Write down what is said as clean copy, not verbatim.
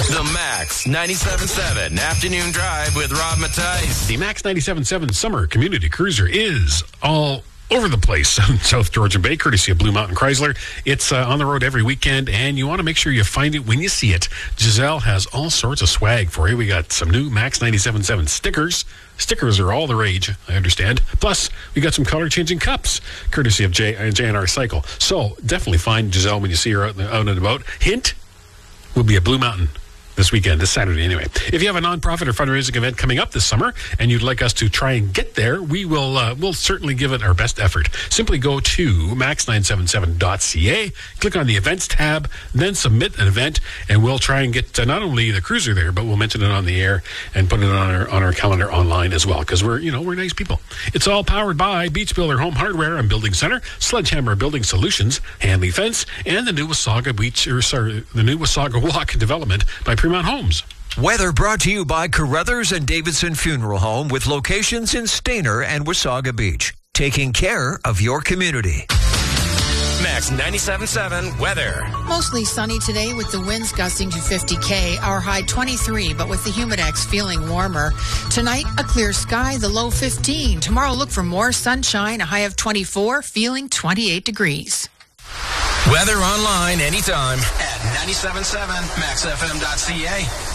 The Max 97.7 Afternoon Drive with Rob Mattice. The Max 97.7 Summer Community Cruiser is all over the place in South Georgian Bay, courtesy of Blue Mountain Chrysler. It's on the road every weekend, and you want to make sure you find it when you see it. Giselle has all sorts of swag for you. We got some new Max 97.7 stickers. Stickers are all the rage, I understand. Plus, we got some color-changing cups, courtesy of J&R Cycle. So definitely find Giselle when you see her out and about. Hint, we'll be at Blue Mountain this weekend, this Saturday anyway. If you have a nonprofit or fundraising event coming up this summer and you'd like us to try and get there, we'll certainly give it our best effort. Simply go to max977.ca, click on the events tab, then submit an event, and we'll try and get not only the cruiser there, but we'll mention it on the air and put it on our calendar online as well, because we're nice people. It's all powered by Beach Builder Home Hardware and Building Center, Sledgehammer Building Solutions, Hanley Fence, and the new Wasaga Walk development by Fremont Homes. Weather brought to you by Carruthers and Davidson Funeral Home with locations in Stayner and Wasaga Beach. Taking care of your community. Max 97.7 weather. Mostly sunny today with the winds gusting to 50 Our high 23, but with the humidex feeling warmer. Tonight, a clear sky, the low 15. Tomorrow, look for more sunshine, a high of 24, feeling 28 degrees. Weather online anytime at 97.7maxfm.ca.